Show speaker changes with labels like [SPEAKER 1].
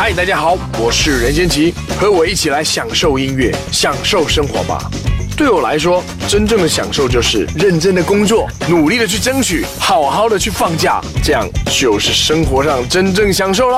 [SPEAKER 1] 嗨，大家好，我是任贤齐，和我一起来享受音乐，享受生活吧。对我来说，真正的享受就是认真的工作，努力的去争取，好好的去放假，这样就是生活上真正享受了。